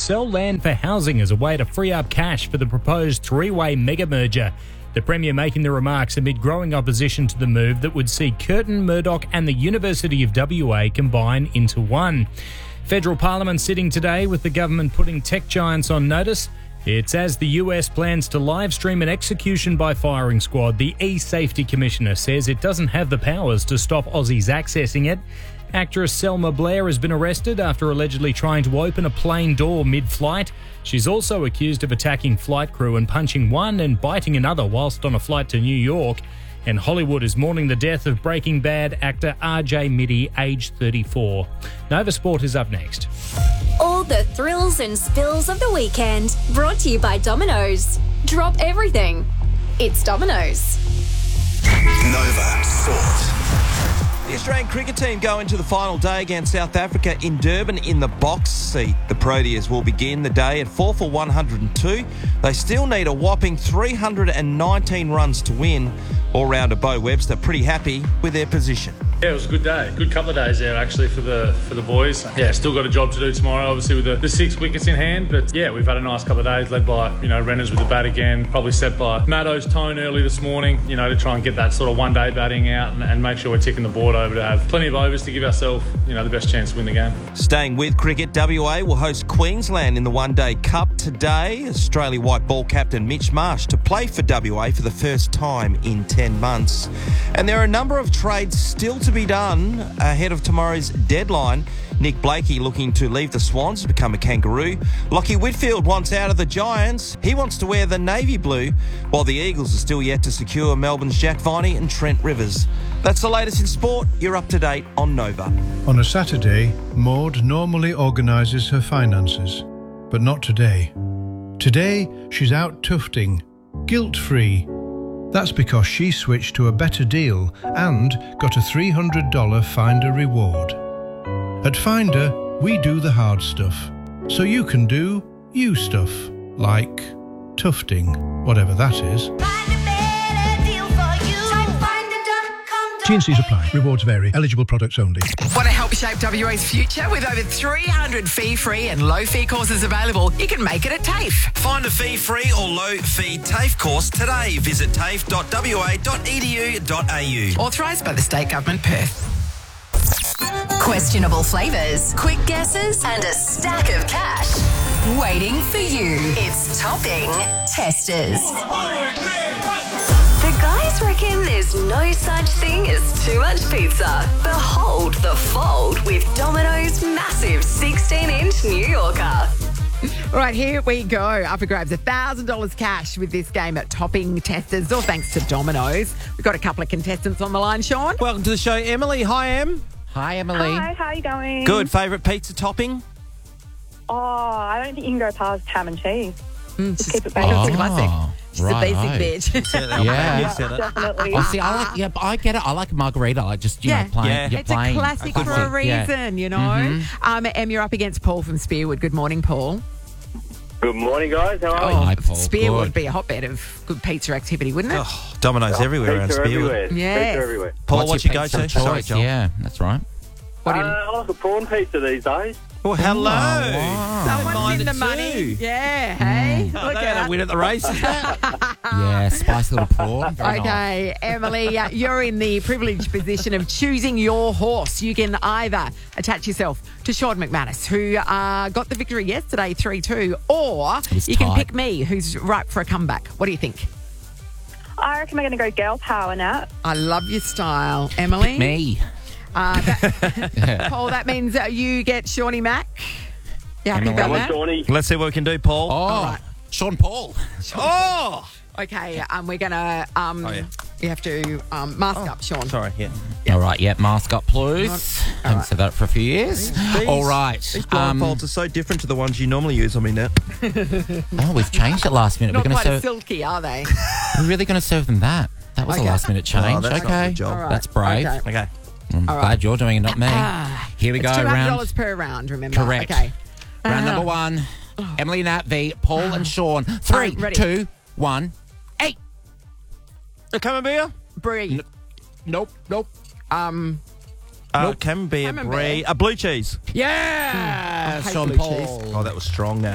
sell land for housing as a way to free up cash for the proposed three-way mega merger. The Premier making the remarks amid growing opposition to the move that would see Curtin, Murdoch and the University of WA combine into one. Federal Parliament sitting today with the government putting tech giants on notice. It's as the US plans to live stream an execution by firing squad. The e-Safety Commissioner says it doesn't have the powers to stop Aussies accessing it. Actress Selma Blair has been arrested after allegedly trying to open a plane door mid-flight. She's also accused of attacking flight crew and punching one and biting another whilst on a flight to New York. And Hollywood is mourning the death of Breaking Bad actor RJ Mitte, aged 34. Nova Sport is up next. All the thrills and spills of the weekend, brought to you by Domino's. Drop everything. It's Domino's. Nova Sport. The Australian cricket team go into the final day against South Africa in Durban in the box seat. The Proteas will begin the day at 4 for 102. They still need a whopping 319 runs to win. All-rounder Bo Webster pretty happy with their position. Yeah, it was a good day. Good couple of days there actually for the boys. Yeah, still got a job to do tomorrow, obviously with the 6 wickets in hand. But yeah, we've had a nice couple of days led by, Reynolds with the bat again. Probably set by Maddo's tone early this morning, to try and get that sort of one-day batting out and make sure we're ticking the board over to have plenty of overs to give ourselves, the best chance to win the game. Staying with cricket, WA will host Queensland in the One-Day Cup today. Australia white ball captain Mitch Marsh to play for WA for the first time in 10 months. And there are a number of trades still to be done ahead of tomorrow's deadline. Nick Blakey looking to leave the Swans to become a Kangaroo. Lockie Whitfield wants out of the Giants. He wants to wear the navy blue, while the Eagles are still yet to secure Melbourne's Jack Viney and Trent Rivers. That's the latest in sport. You're up to date on Nova. On a Saturday, Maud normally organises her finances, but not today. Today, she's out tufting, guilt-free. That's because she switched to a better deal and got a $300 Finder reward. At Finder, we do the hard stuff, so you can do you stuff, like tufting, whatever that is. T&Cs apply. Rewards vary. Eligible products only. Want to help shape WA's future? With over 300 fee-free and low-fee courses available, you can make it at TAFE. Find a fee-free or low-fee TAFE course today. Visit tafe.wa.edu.au. Authorised by the State Government, Perth. Questionable flavours, quick guesses, and a stack of cash waiting for you. It's Topping Testers. The guys reckon there's no such thing as too much pizza. Behold the fold with Domino's massive 16-inch New Yorker. All right, here we go. Up for grabs, $1,000 cash with this game at Topping Testers, all thanks to Domino's. We've got a couple of contestants on the line, Sean. Welcome to the show, Emily. Hi, Em. Hi, Emily. Hi, how are you going? Good. Favourite pizza topping? Oh, I don't think you can go past ham and cheese. Just keep it It's a basic. classic. She's a basic bitch. Yeah. Definitely. Oh, see, I get it. I like margarita. I like just, plain. Yeah. You're It's a plain. classic for a reason, Em, you're up against Paul from Spearwood. Good morning, Paul. Good morning, guys. How are Hi, Paul. Spearwood would Good. be a hotbed of good pizza activity, wouldn't it? Oh, Domino's everywhere around Pizza Spearwood. everywhere. Yes. Pizza everywhere. Paul, what's your pizza go-to? of choice? Sorry, Joel. Yeah, that's right. What do you I like a prawn pizza these days. Well, hello. Someone's in the money. Yeah, hey. Oh, Look they're going at to win at the races. Yeah, spicy little prawn. Very nice. Okay, Emily, you're in the privileged position of choosing your horse. You can either attach yourself to Sean McManus, who got the victory yesterday 3-2, or was you can tight. pick me, who's ripe for a comeback. What do you think? I reckon we're going to go girl power now. I love your style, Emily. Me. Paul, that means you get Shawnee Mac. You happy Emily. about Come on, that? Shawnee. Let's see what we can do, Paul. Oh, Sean Paul. Oh! Okay, we're going to, yeah. you have to mask up, Sean. Sorry, yeah. All right, yeah, mask up, please. Haven't said that for a few years. All right. These blindfolds are so different to the ones you normally use on me now. Oh, we've changed it last minute. Not We're going quite to as serve. silky, are they? We're really going to serve them that. That was a Okay. last minute change. Oh, that's not okay, good, Joel. All right. that's brave. Okay. Okay. I'm glad you're doing it, not me. Here we It's go. $200 Round per round, remember? correct. Okay. Round number one. Emily Nat v. Paul and Sean. 3, ready. 2, 1, 8. A camembert? Brie. Nope. Camembert, Camembert. brie. A blue cheese. Yeah, I hate Sean blue Paul. cheese. Oh, that was strong now.